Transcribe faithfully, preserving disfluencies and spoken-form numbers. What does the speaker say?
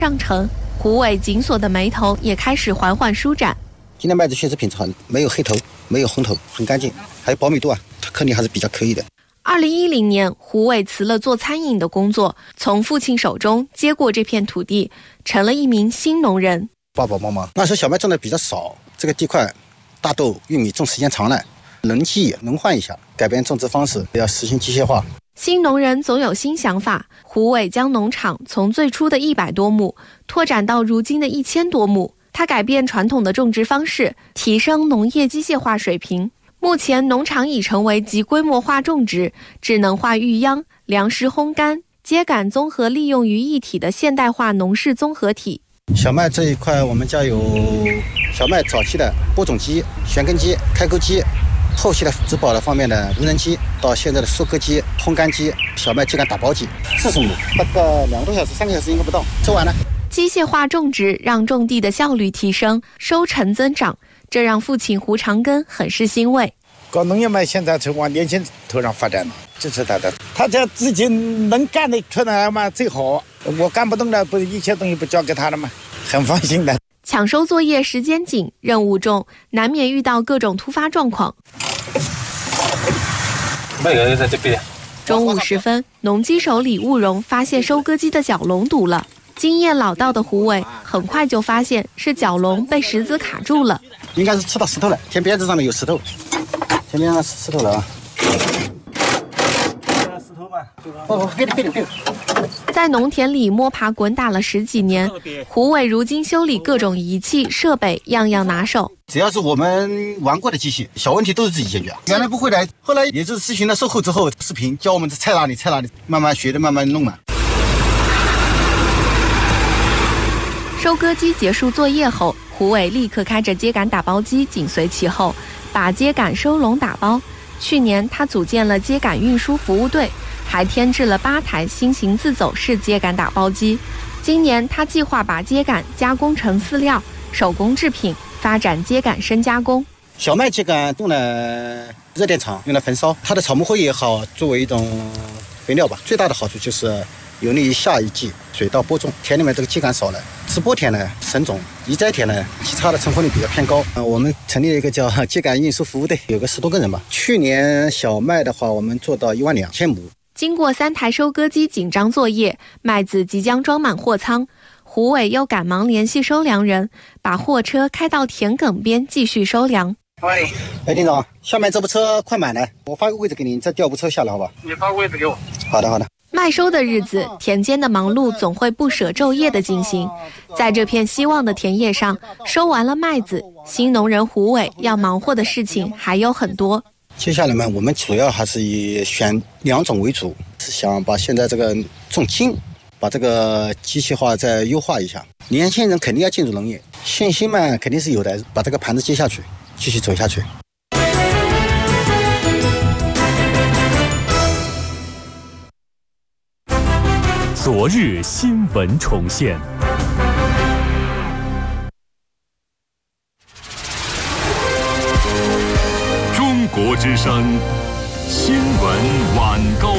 上乘，胡伟紧锁的眉头也开始缓缓舒展。 今天麦子确实品质好，没有黑头，没有红头，很干净，还有保密度啊，颗粒还是比较可以的。 二零一零年，胡伟辞了做餐饮的工作，从父亲手中接过这片土地，成了一名新农人。 爸爸妈妈那时候小麦种的比较少，这个地块大豆、玉米种时间长了，轮季轮换一下，改变种植方式，要实行机械化。 新农人总有新想法，胡伟将农场从最初的一百多亩拓展到如今的一千多亩。他改变传统的种植方式，提升农业机械化水平。目前农场已成为集规模化种植、智能化育秧、粮食烘干、秸秆综合利用于一体的现代化农事综合体。 小麦这一块，我们家有小麦早期的播种机、旋耕机、开沟机，后期的植保的方面的无人机，到现在的收割机、烘干机、小麦秸秆打包机，四十亩，大概两个多小时、三个小时应该不到，做完了。 机械化种植让种地的效率提升，收成增长，这让父亲胡长根很是欣慰。 搞农业嘛，现在是往年轻头上发展，支持他的。他这自己能干的出来嘛最好，我干不动了，不一切东西不交给他了吗？很放心的。 抢收作业时间紧，任务重，难免遇到各种突发状况。 那个在这边。 中午时分，农机手李务荣发现收割机的角笼堵了。经验老道的胡伟很快就发现是角笼被石子卡住了， 应该是吃到石头了，田边子上面有石头，田边上石头了啊。石头吧，哦，给你给你给你。 在农田里摸爬滚打了十几年，胡伟如今修理各种仪器设备样样拿手。 只要是我们玩过的机器，小问题都是自己解决。原来不会的，后来也就是咨询了售后之后，视频教我们菜哪里菜哪里，慢慢学的，慢慢弄嘛。 收割机结束作业后，胡伟立刻开着秸秆打包机紧随其后，把秸秆收拢打包。去年他组建了秸秆运输服务队，还添置了八台新型自走式秸秆打包机。今年他计划把秸秆加工成饲料、手工制品，发展秸秆深加工。 小麦秸秆动了热电场，用来焚烧，它的草木灰也好，作为一种肥料吧。最大的好处就是有利于下一季水稻播种，田里面这个秸秆少了，直播田呢省种，移栽田呢其他的成活率比较偏高。呃，我们成立了一个叫秸秆运输服务队，有个十多个人吧。去年小麦的话，我们做到一万两千亩。 经过三台收割机紧张作业，麦子即将装满货仓，胡伟又赶忙联系收粮人，把货车开到田埂边继续收粮。 喂，哎，丁总，下面这部车快满了，我发个位置给你，你再调部车下来好吧？ 你发位置给我。 好的，好的。 麦收的日子，田间的忙碌总会不舍昼夜的进行。在这片希望的田野上，收完了麦子，新农人胡伟要忙活的事情还有很多。 接下来呢，我们主要还是以选两种为主，是想把现在这个种精，把这个机械化再优化一下。年轻人肯定要进入农业，信心嘛肯定是有的，把这个盘子接下去，继续走下去。 昨日新闻重现。中国之声新闻晚高